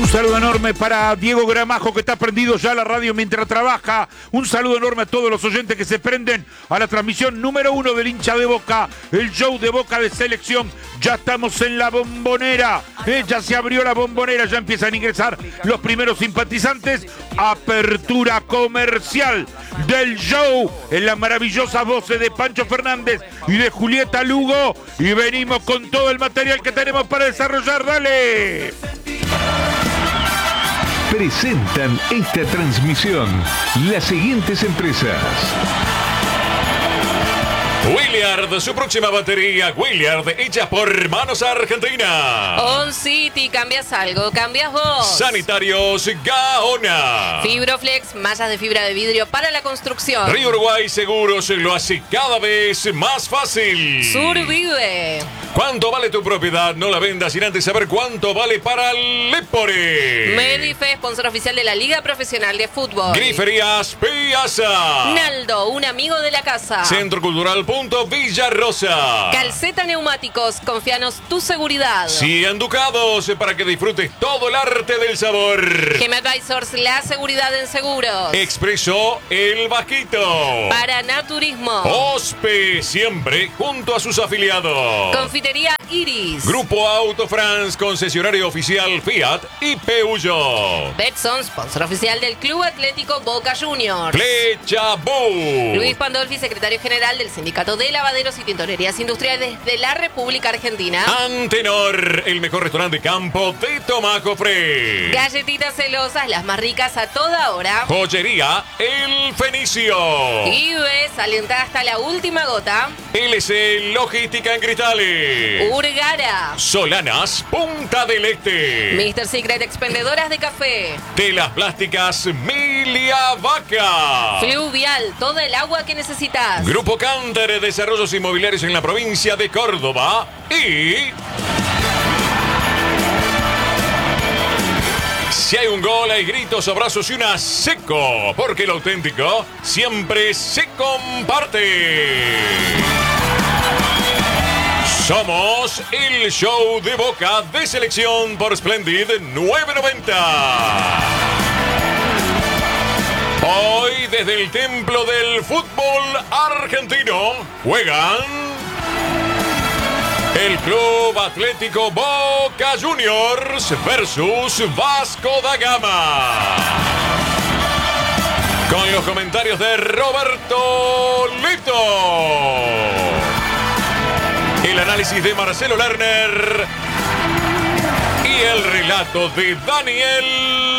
Un saludo enorme para Diego Gramajo, que está prendido ya a la radio mientras trabaja. Un saludo enorme a todos los oyentes que se prenden a la transmisión número 1 del hincha de Boca, el show de Boca de selección. Ya estamos en la Bombonera, ya se abrió la Bombonera, ya empiezan a ingresar los primeros simpatizantes. Apertura comercial del show en las maravillosas voces de Pancho Fernández y de Julieta Lugo. Y venimos con todo el material que tenemos para desarrollar. ¡Dale! Presentan esta transmisión las siguientes empresas. Williard, su próxima batería, Williard, hecha por Manos Argentina. On City, cambias algo, cambias vos. Sanitarios Gaona. Fibroflex, mallas de fibra de vidrio para la construcción. Río Uruguay Seguros lo hace cada vez más fácil. Survive. ¿Cuánto vale tu propiedad? No la vendas sin antes saber cuánto vale para Lepore. Medife, sponsor oficial de la Liga Profesional de Fútbol. Griferías Piazza. Naldo, un amigo de la casa. Centro Cultural Villa Rosa. Calceta Neumáticos, confianos tu seguridad. 100 ducados para que disfrutes todo el arte del sabor. Gem Advisors, la seguridad en seguros. Expreso El Vasquito. Paraná-Turismo. OSPE, siempre junto a sus afiliados. Confitería Iris. Grupo Auto France, concesionario oficial Fiat y Peugeot. Betson, sponsor oficial del Club Atlético Boca Juniors. Flecha Boo. Luis Pandolfi, secretario general del Sindicato de Lavaderos y Tintorerías Industriales de la República Argentina. Antenor, el mejor restaurante de campo de Tomaco Fre. Galletitas celosas, las más ricas a toda hora. Joyería El Fenicio. Ives, alentada hasta la última gota. LC Logística en Cristales. Urgara. Solanas Punta del Este. Mr. Secret, expendedoras de café. Telas plásticas Milia Vaca. Fluvial, toda el agua que necesitas. Grupo Canter, desarrollos inmobiliarios en la provincia de Córdoba. Y si hay un gol, hay gritos, abrazos y una seco, porque lo auténtico siempre se comparte. Somos el show de Boca de selección por Splendid 990. Hoy desde el templo del fútbol argentino juegan el Club Atlético Boca Juniors versus Vasco da Gama. Con los comentarios de Roberto Lito. El análisis de Marcelo Lerner. Y el relato de Daniel